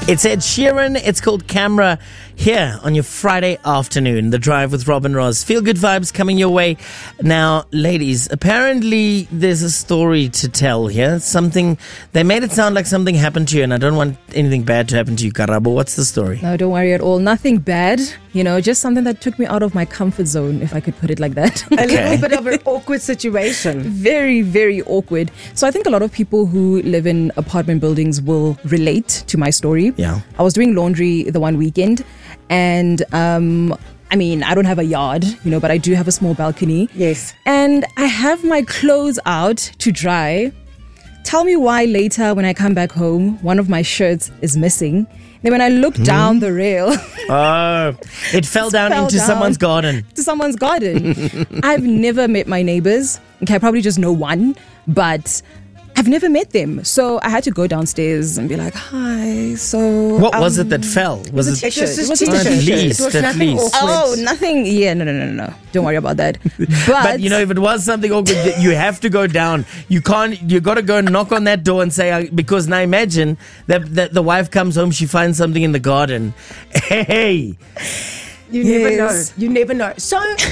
It's Ed Sheeran. It's called Camera here on your Friday afternoon. The Drive with Rob and Roz. Feel good vibes coming your way. Now, ladies, apparently there's a story to tell here. Something, they made it sound like something happened to you, and I don't want anything bad to happen to you, Karabo. What's the story? No, don't worry at all. Nothing bad. Just something that took me out of my comfort zone, if I could put it like that. A little bit of an awkward situation. Very, very awkward. So I think a lot of people who live in apartment buildings will relate to my story. Yeah. I was doing laundry the one weekend, and I don't have a yard, but I do have a small balcony. Yes. And I have my clothes out to dry. Tell me why later when I come back home, one of my shirts is missing. Then when I look down the rail, Oh, it fell down into someone's garden. to someone's garden. I've never met my neighbors. Okay, I probably just know one, but I've never met them. So I had to go downstairs and be like, hi, so... What was it that fell? Was it? It was It was just a t-shirt. t-shirt. It was At nothing least. awkward. Oh, nothing. Yeah, no. Don't worry about that. But if it was something awkward, you have to go down. You got to go and knock on that door and say, because now imagine that the wife comes home, she finds something in the garden. Hey. You never know. Yes. You never know. So